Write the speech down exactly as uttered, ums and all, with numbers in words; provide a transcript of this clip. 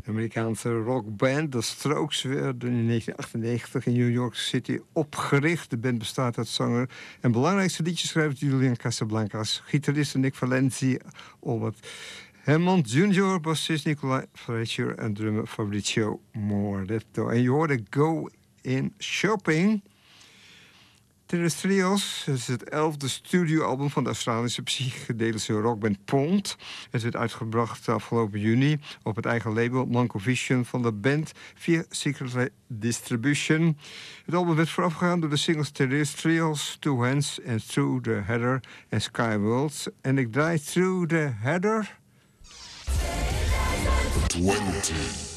Amerikaanse rockband. De Strokes werden in negentien achtennegentig in New York City opgericht. De band bestaat uit zanger en belangrijkste liedjeschrijver Julian Casablancas, gitarist Nick Valenzi, Albert Hammond junior, bassist Nicolai Fletcher en drummer Fabrizio Moretto. En je hoorde Go in Shopping. Terrestrials is het elfde studioalbum van de Australische psychedelische rockband Pond. Het werd uitgebracht afgelopen juni op het eigen label Manco Vision van de band via Secret Distribution. Het album werd voorafgegaan door de singles Terrestrials, Two Hands en Through the Header en Skyworlds. En ik draai Through the Header. twintig